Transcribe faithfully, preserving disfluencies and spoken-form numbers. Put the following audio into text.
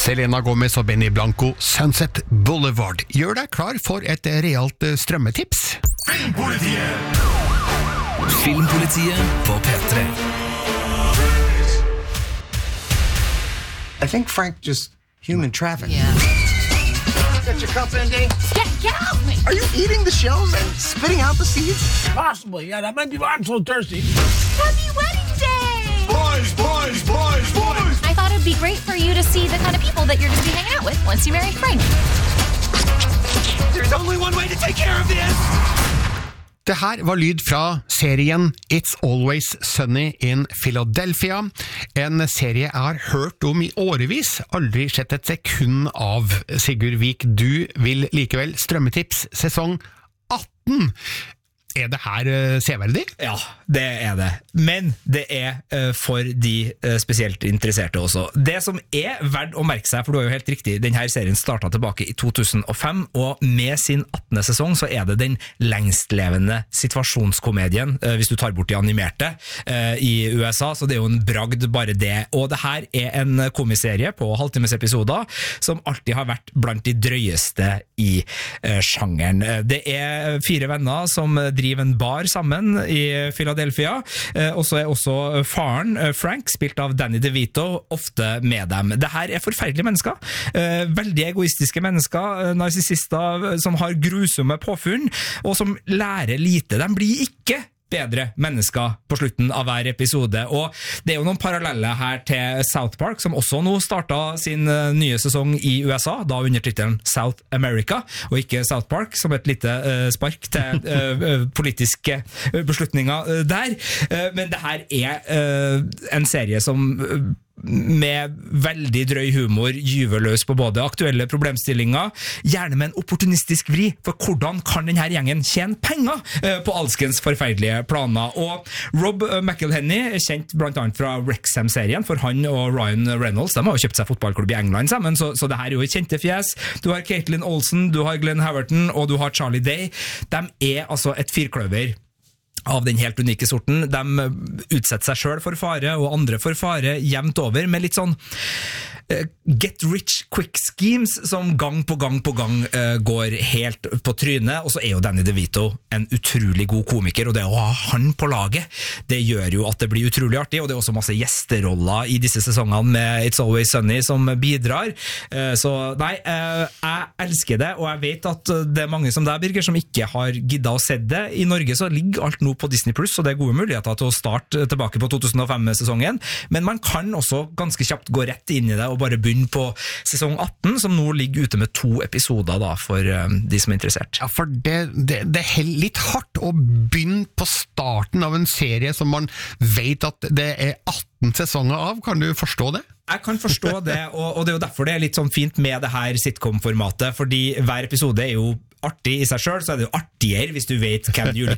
Selena Gomez og Benny Blanco, Sunset Boulevard. Gjør deg klar for et realt strømmetips. Filmpolitiet! Filmpolitiet på P tre. I think Frank just human trafficked. Yeah. Got your cup, Andy? Get, get off me! Are you eating the shells and spitting out the seeds? Possibly, yeah, that might be why I'm so thirsty. Happy wedding day! Boys, boys, boys, boys! I thought it'd be great for you to see the kind of people that you're going to be hanging out with once you marry Frank. There's only one way to take care of this! Det her var lyd fra serien It's Always Sunny in Philadelphia, en serie jeg har hørt om i årevis, aldri sett et sekund av. Sigurd Vik, du vil likevel strømmetips sesong atten. Er det her uh, severdig? Ja, det er det. Men det er uh, for de uh, spesielt interesserte også. Det som er verdt å merke seg, for du har jo helt riktig, denne serien startet tilbake i to tusen og fem, og med sin attende sesong så er det den lengstlevende situasjonskomedien, uh, hvis du tar bort de animerte uh, i U S A, så det er jo en bragd bare det. Og det her er en komiserie på halvtimes episoder, som alltid har vært blant de drøyeste i uh, sjangeren. Det er fire venner som driver en bar sammen i Philadelphia, og så er også faren, Frank, spilt av Danny DeVito, ofte med dem. Det her er forferdelige mennesker, veldig egoistiske mennesker, narsissister som har grusomme påfunn, og som lærer lite. De blir ikke bedre mennesker på slutten av hver episode, og det er jo noen paralleller her til South Park, som også nå startet sin nye sesong i U S A, da under tittelen South America, og ikke South Park, som et lite uh, spark til uh, politiske beslutninger uh, der. Uh, men det her er uh, en serie som uh, med veldig drøy humor, gyveløs på både aktuelle problemstillinger, gjerne med en opportunistisk vri, for hvordan kan denne gjengen tjene penger eh, på alskens forferdelige planer. Og Rob McElhenney er kjent blant annet fra Wrexham-serien, for han og Ryan Reynolds, de har jo kjøpt seg fotballklubb i England sammen, så, så det her er jo et kjente fjes. Du har Caitlin Olsen, du har Glenn Howerton, og du har Charlie Day. De er altså et firkløver av den helt unike sorten. De utsetter seg selv for fare, og andre for fare jevnt over, med litt sånn uh, get rich quick schemes som gang på gang på gang uh, går helt på trynet. Og så er jo Danny DeVito en utrolig god komiker, og det å ha han på laget, det gjør jo at det blir utrolig artig, og det er også masse gjesteroller i disse sesongene med It's Always Sunny som bidrar. Uh, så nei, uh, jeg elsker det, og jeg vet at det er mange som deg, Birger, som ikke har giddet å se det. I Norge så ligger alt nå på Disney Plus, og det er gode muligheter til å starte tilbake på to tusen og fem-sesongen, men man kan også ganske kjapt gå rett inn i det og bare begynne på sesong atten, som nå ligger ute med to episoder da, for um, de som er interessert. Ja, for det, det, det er litt hardt å begynne på starten av en serie som man vet at det er atten sesonger av. Kan du forstå det? Jeg kan forstå det, og, og det er jo derfor det er litt sånn fint med det her sitcom-formatet, fordi hver episode er jo artig i seg selv, så er det jo artigere hvis du vet hvem de ulike